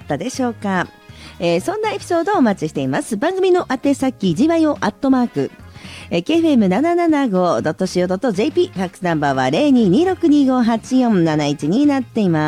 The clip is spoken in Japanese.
ったでしょうか。そんなエピソードをお待ちしています。番組の宛先じわよ@KFM775.co.jp、ファックスナンバーは0226258471になっています。